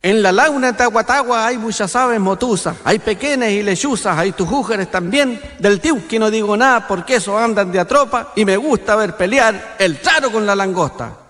En la laguna de Tahuatahua hay muchas aves motuzas, hay pequeñas y lechuzas, hay tujújeres también. Del tiuqui no digo nada porque esos andan de a tropa y me gusta ver pelear el charo con la langosta.